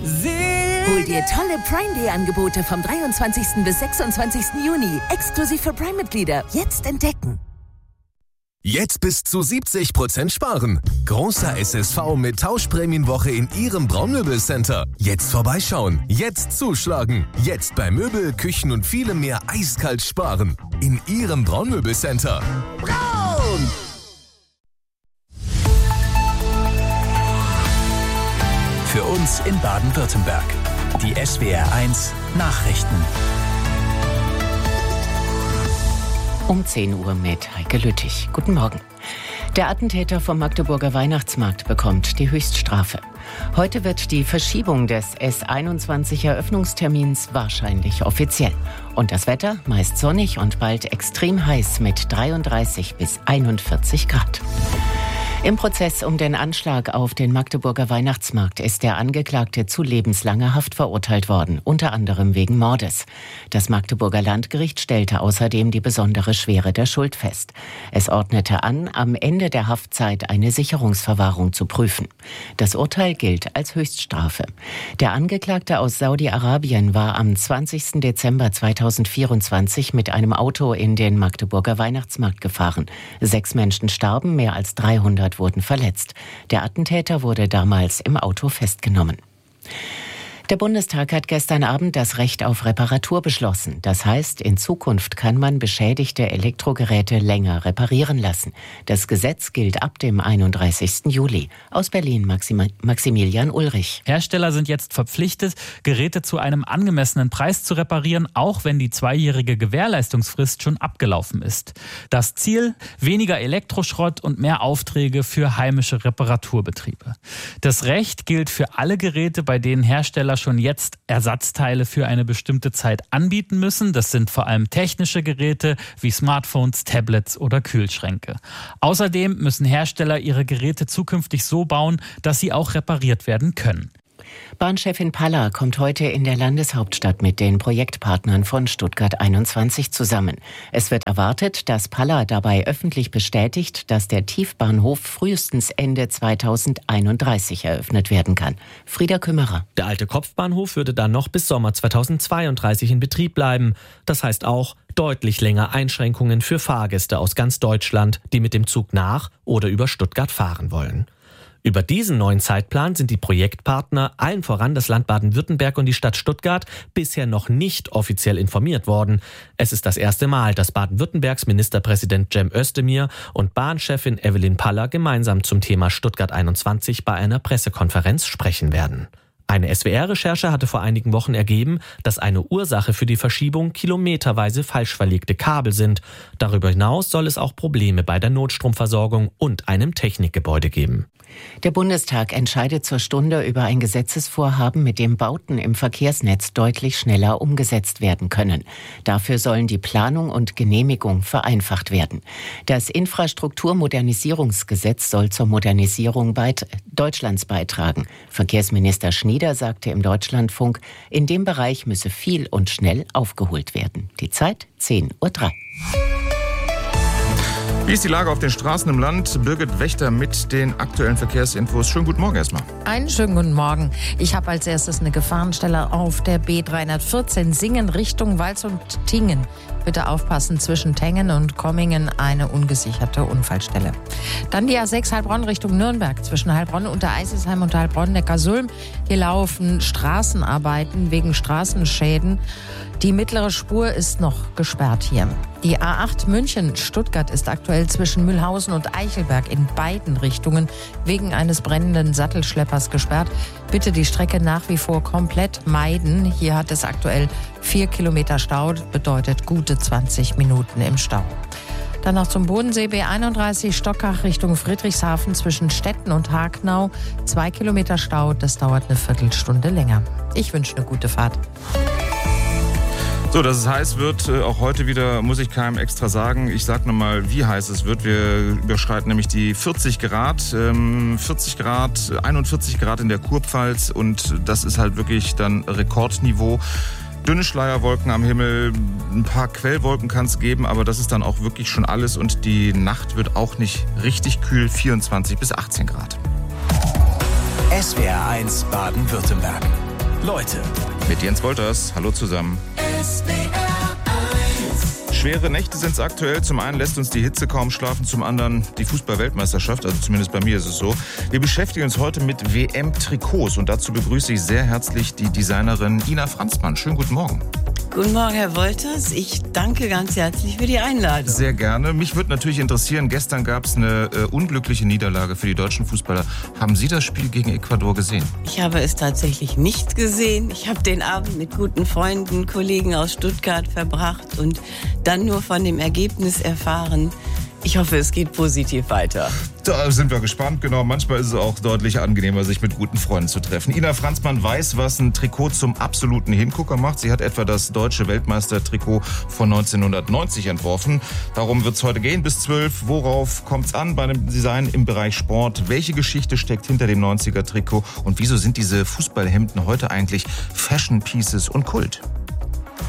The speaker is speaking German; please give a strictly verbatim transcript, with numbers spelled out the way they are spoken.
Hol dir tolle Prime Day Angebote vom dreiundzwanzigsten bis sechsundzwanzigsten Juni. Exklusiv für Prime-Mitglieder. Jetzt entdecken. Jetzt bis zu siebzig Prozent sparen. Großer S S V mit Tauschprämienwoche in Ihrem Braunmöbelcenter. Jetzt vorbeischauen. Jetzt zuschlagen. Jetzt bei Möbel, Küchen und vielem mehr eiskalt sparen. In Ihrem Braunmöbelcenter. Braun! Für uns in Baden-Württemberg. Die S W R eins Nachrichten. Um zehn Uhr mit Heike Lüttich. Guten Morgen. Der Attentäter vom Magdeburger Weihnachtsmarkt bekommt die Höchststrafe. Heute wird die Verschiebung des S einundzwanzig Eröffnungstermins wahrscheinlich offiziell. Und das Wetter meist sonnig und bald extrem heiß mit dreiunddreißig bis einundvierzig Grad. Im Prozess um den Anschlag auf den Magdeburger Weihnachtsmarkt ist der Angeklagte zu lebenslanger Haft verurteilt worden, unter anderem wegen Mordes. Das Magdeburger Landgericht stellte außerdem die besondere Schwere der Schuld fest. Es ordnete an, am Ende der Haftzeit eine Sicherungsverwahrung zu prüfen. Das Urteil gilt als Höchststrafe. Der Angeklagte aus Saudi-Arabien war am zwanzigsten Dezember zweitausendvierundzwanzig mit einem Auto in den Magdeburger Weihnachtsmarkt gefahren. Sechs Menschen starben, mehr als dreihundert wurden verletzt. Der Attentäter wurde damals im Auto festgenommen. Der Bundestag hat gestern Abend das Recht auf Reparatur beschlossen. Das heißt, in Zukunft kann man beschädigte Elektrogeräte länger reparieren lassen. Das Gesetz gilt ab dem einunddreißigsten Juli. Aus Berlin Maxim- Maximilian Ulrich. Hersteller sind jetzt verpflichtet, Geräte zu einem angemessenen Preis zu reparieren, auch wenn die zweijährige Gewährleistungsfrist schon abgelaufen ist. Das Ziel: weniger Elektroschrott und mehr Aufträge für heimische Reparaturbetriebe. Das Recht gilt für alle Geräte, bei denen Hersteller schon jetzt Ersatzteile für eine bestimmte Zeit anbieten müssen. Das sind vor allem technische Geräte wie Smartphones, Tablets oder Kühlschränke. Außerdem müssen Hersteller ihre Geräte zukünftig so bauen, dass sie auch repariert werden können. Bahnchefin Palla kommt heute in der Landeshauptstadt mit den Projektpartnern von Stuttgart einundzwanzig zusammen. Es wird erwartet, dass Palla dabei öffentlich bestätigt, dass der Tiefbahnhof frühestens Ende zweitausendeinunddreißig eröffnet werden kann. Frieda Kümmerer. Der alte Kopfbahnhof würde dann noch bis Sommer zweitausendzweiunddreißig in Betrieb bleiben. Das heißt auch deutlich länger Einschränkungen für Fahrgäste aus ganz Deutschland, die mit dem Zug nach oder über Stuttgart fahren wollen. Über diesen neuen Zeitplan sind die Projektpartner, allen voran das Land Baden-Württemberg und die Stadt Stuttgart, bisher noch nicht offiziell informiert worden. Es ist das erste Mal, dass Baden-Württembergs Ministerpräsident Cem Özdemir und Bahnchefin Evelyn Palla gemeinsam zum Thema Stuttgart einundzwanzig bei einer Pressekonferenz sprechen werden. Eine S W R-Recherche hatte vor einigen Wochen ergeben, dass eine Ursache für die Verschiebung kilometerweise falsch verlegte Kabel sind. Darüber hinaus soll es auch Probleme bei der Notstromversorgung und einem Technikgebäude geben. Der Bundestag entscheidet zur Stunde über ein Gesetzesvorhaben, mit dem Bauten im Verkehrsnetz deutlich schneller umgesetzt werden können. Dafür sollen die Planung und Genehmigung vereinfacht werden. Das Infrastrukturmodernisierungsgesetz soll zur Modernisierung beit- Deutschlands beitragen. Verkehrsminister Schnieder sagte im Deutschlandfunk, in dem Bereich müsse viel und schnell aufgeholt werden. Die Zeit zehn Uhr drei. Wie ist die Lage auf den Straßen im Land? Birgit Wächter mit den aktuellen Verkehrsinfos. Schönen guten Morgen erstmal. Einen schönen guten Morgen. Ich habe als erstes eine Gefahrenstelle auf der B dreihundertvierzehn Singen Richtung Wals und Tingen. Bitte aufpassen, zwischen Tengen und Kommingen eine ungesicherte Unfallstelle. Dann die A sechs Heilbronn Richtung Nürnberg. Zwischen Heilbronn und der Eisesheim und Heilbronn-Neckarsulm. Hier laufen Straßenarbeiten wegen Straßenschäden. Die mittlere Spur ist noch gesperrt hier. Die A acht München-Stuttgart ist aktuell zwischen Mühlhausen und Eichelberg in beiden Richtungen wegen eines brennenden Sattelschleppers gesperrt. Bitte die Strecke nach wie vor komplett meiden. Hier hat es aktuell vier Kilometer Stau, bedeutet gute zwanzig Minuten im Stau. Dann noch zum Bodensee B einunddreißig Stockach Richtung Friedrichshafen zwischen Stetten und Hagnau. Zwei Kilometer Stau, das dauert eine Viertelstunde länger. Ich wünsche eine gute Fahrt. So, dass es heiß wird, auch heute wieder, muss ich keinem extra sagen. Ich sag nochmal, wie heiß es wird. Wir überschreiten nämlich die vierzig Grad, vierzig Grad, einundvierzig Grad in der Kurpfalz und das ist halt wirklich dann Rekordniveau. Dünne Schleierwolken am Himmel, ein paar Quellwolken kann es geben, aber das ist dann auch wirklich schon alles und die Nacht wird auch nicht richtig kühl, vierundzwanzig bis achtzehn Grad. S W R eins Baden-Württemberg. Leute. Mit Jens Wolters. Hallo zusammen. Schwere Nächte sind es aktuell. Zum einen lässt uns die Hitze kaum schlafen, zum anderen die Fußball-Weltmeisterschaft, also zumindest bei mir ist es so. Wir beschäftigen uns heute mit W M-Trikots und dazu begrüße ich sehr herzlich die Designerin Ina Franzmann. Schönen guten Morgen. Guten Morgen, Herr Wolters. Ich danke ganz herzlich für die Einladung. Sehr gerne. Mich würde natürlich interessieren, gestern gab es eine äh, unglückliche Niederlage für die deutschen Fußballer. Haben Sie das Spiel gegen Ecuador gesehen? Ich habe es tatsächlich nicht gesehen. Ich habe den Abend mit guten Freunden, Kollegen aus Stuttgart verbracht und dann nur von dem Ergebnis erfahren. Ich hoffe, es geht positiv weiter. Da sind wir gespannt, genau. Manchmal ist es auch deutlich angenehmer, sich mit guten Freunden zu treffen. Ina Franzmann weiß, was ein Trikot zum absoluten Hingucker macht. Sie hat etwa das deutsche Weltmeistertrikot von neunzehnhundertneunzig entworfen. Darum wird es heute gehen bis zwölf. Worauf kommt es an bei einem Design im Bereich Sport? Welche Geschichte steckt hinter dem neunziger-Trikot? Und wieso sind diese Fußballhemden heute eigentlich Fashion Pieces und Kult?